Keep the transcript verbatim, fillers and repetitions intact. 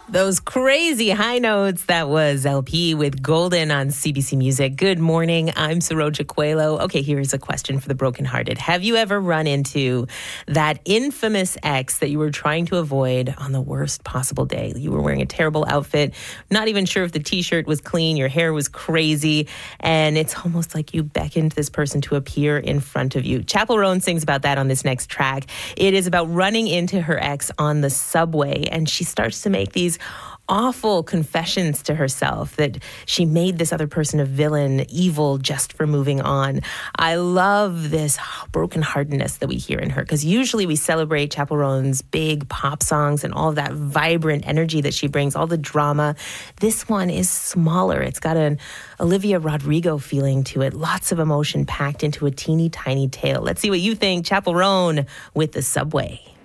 Those crazy high notes. That was L P with Golden on C B C Music. Good morning. I'm Saroja Coelho. Okay, here's a question for the brokenhearted. Have you ever run into that infamous ex that you were trying to avoid on the worst possible day? You were wearing a terrible outfit, not even sure if the t-shirt was clean, your hair was crazy, and it's almost like you beckoned this person to appear in front of you. Chappell Roan sings about that on this next track. It is about running into her ex on the subway, and she starts to make these awful confessions to herself that she made this other person a villain, evil, just for moving on. I love this brokenheartedness that we hear in her, because usually we celebrate Chappell Roan's big pop songs and all of that vibrant energy that she brings, all the drama. This one is smaller. It's got an Olivia Rodrigo feeling to it, lots of emotion packed into a teeny tiny tale. Let's see what you think. Chappell Roan with The Subway.